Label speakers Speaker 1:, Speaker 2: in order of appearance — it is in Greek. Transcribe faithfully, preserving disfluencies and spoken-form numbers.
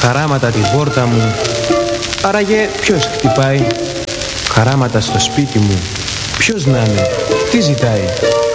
Speaker 1: χαράματα την πόρτα μου. Άραγε ποιος χτυπάει? Χαράματα στο σπίτι μου. Ποιος να είναι, τι ζητάει?